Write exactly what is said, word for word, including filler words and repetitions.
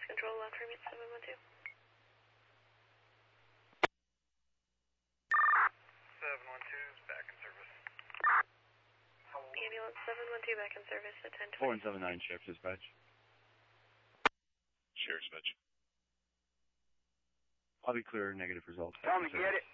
control, lock for me, seven one two. seven one two is back in service. Ambulance seven one two back in service at ten twenty. four one seven nine, Sheriff Dispatch. Sheriff Dispatch. I'll be clear, negative results. Tell me, get it.